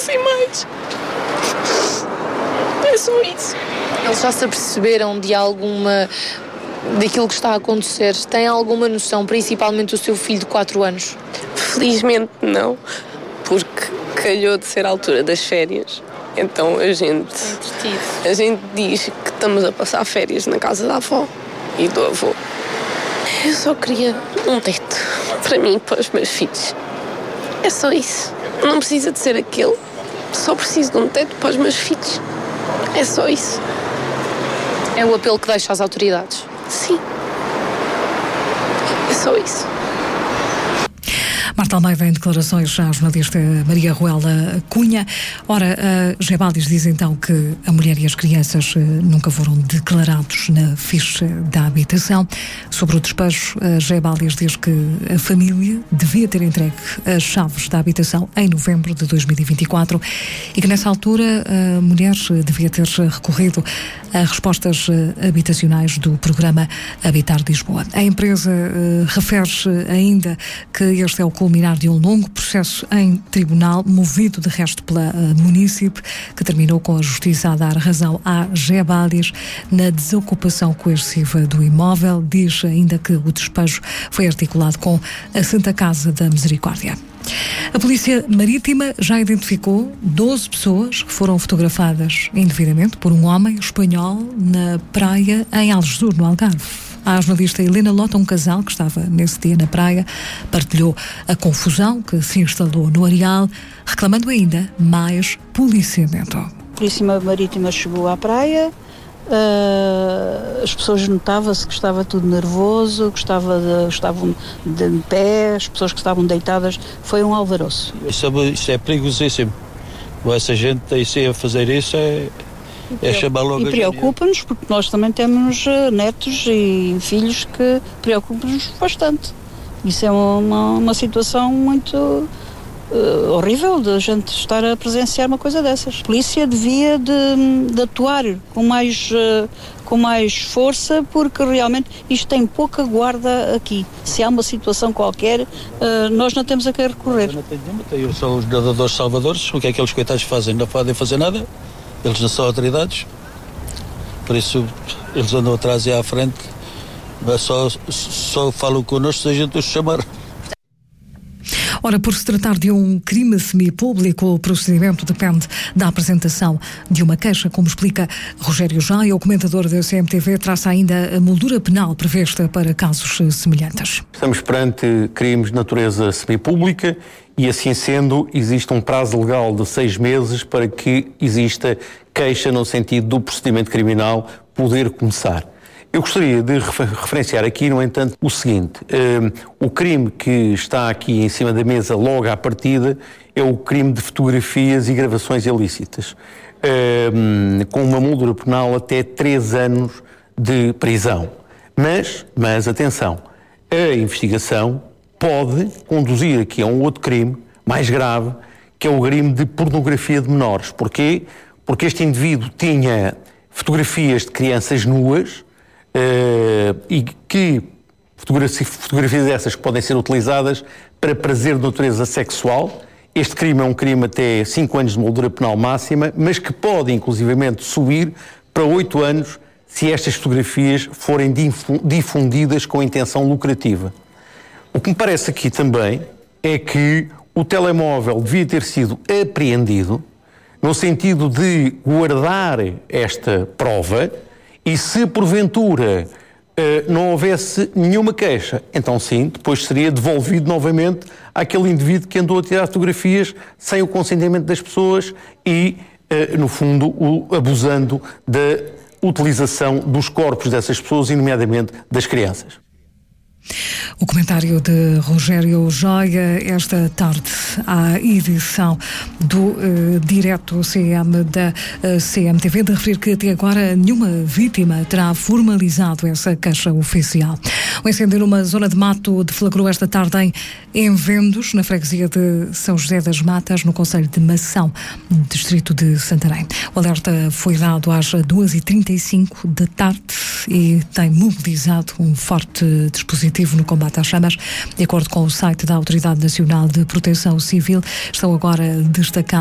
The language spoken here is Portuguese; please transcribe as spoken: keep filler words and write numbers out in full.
fossem mais. É só isso. Eles já se aperceberam de alguma... daquilo que está a acontecer? Tem alguma noção, principalmente o seu filho de quatro anos? Felizmente não, porque calhou de ser a altura das férias. Então a gente, a gente diz que estamos a passar férias na casa da avó e do avô. Eu só queria um teto para mim e para os meus filhos. É só isso. Não precisa de ser aquele. Só preciso de um teto para os meus filhos. É só isso. É o apelo que deixa às autoridades? Sim. É só isso. Marta Almeida, em declarações à jornalista Maria Ruela Cunha. Ora, a Gebalis diz então que a mulher e as crianças nunca foram declarados na ficha da habitação. Sobre o despejo, a Gebalis diz que a família devia ter entregue as chaves da habitação em novembro de dois mil e vinte e quatro e que nessa altura a mulher devia ter recorrido a respostas habitacionais do programa Habitar Lisboa. A empresa uh, refere ainda que este é o culminar de um longo processo em tribunal, movido de resto pela uh, munícipe, que terminou com a justiça a dar razão à Gebalis na desocupação coerciva do imóvel. Diz ainda que o despejo foi articulado com a Santa Casa da Misericórdia. A Polícia Marítima já identificou doze pessoas que foram fotografadas indevidamente por um homem espanhol na praia em Algesur, no Algarve. A jornalista Helena Lota, um casal que estava nesse dia na praia, partilhou a confusão que se instalou no areal, reclamando ainda mais policiamento. A Polícia Marítima chegou à praia. Uh, as pessoas notavam-se que estava tudo nervoso, que estava de, estavam de pé, as pessoas que estavam deitadas, foi um alvoroço. Isso é, isso é perigosíssimo. Essa gente aí a fazer isso é, é chamar logo. E preocupa-nos porque nós também temos netos e filhos que preocupam-nos bastante. Isso é uma, uma situação muito Uh, horrível de a gente estar a presenciar uma coisa dessas. A polícia devia de, de atuar com mais, uh, com mais força, porque realmente isto tem pouca guarda aqui. Se há uma situação qualquer, uh, nós não temos a quem recorrer. Eu não tenho nenhuma, eu sou os nadadores salvadores. O que é que aqueles coitados fazem? Não podem fazer nada. Eles não são autoridades. Por isso eles andam atrás e à frente. Mas só, só falam connosco se a gente os chamar. Ora, por se tratar de um crime semipúblico, o procedimento depende da apresentação de uma queixa, como explica Rogério Jaia, o comentador da C M T V, traça ainda a moldura penal prevista para casos semelhantes. Estamos perante crimes de natureza semipública e, assim sendo, existe um prazo legal de seis meses para que exista queixa no sentido do procedimento criminal poder começar. Eu gostaria de referenciar aqui, no entanto, o seguinte. Um, o crime que está aqui em cima da mesa logo à partida é o crime de fotografias e gravações ilícitas, um, com uma moldura penal até três anos de prisão. Mas, mas, atenção, a investigação pode conduzir aqui a um outro crime mais grave, que é o crime de pornografia de menores. Porquê? Porque este indivíduo tinha fotografias de crianças nuas, Uh, e que fotografias, fotografias essas que podem ser utilizadas para prazer de natureza sexual. Este crime é um crime até cinco anos de moldura penal máxima, mas que pode inclusivamente subir para oito anos se estas fotografias forem difundidas com intenção lucrativa. O que me parece aqui também é que o telemóvel devia ter sido apreendido no sentido de guardar esta prova. E se porventura uh, não houvesse nenhuma queixa, então sim, depois seria devolvido novamente àquele indivíduo que andou a tirar fotografias sem o consentimento das pessoas e, uh, no fundo, o, abusando da utilização dos corpos dessas pessoas, e nomeadamente das crianças. O comentário de Rogério Jaia, esta tarde, à edição do uh, Direto C M da uh, C M T V, de referir que até agora nenhuma vítima terá formalizado essa queixa oficial. O incêndio numa zona de mato deflagrou esta tarde em Envendos, na freguesia de São José das Matas, no concelho de Mação, distrito de Santarém. O alerta foi dado às duas e trinta e cinco da tarde e tem mobilizado um forte dispositivo no combate às chamas. De acordo com o site da Autoridade Nacional de Proteção Civil, estão agora destacados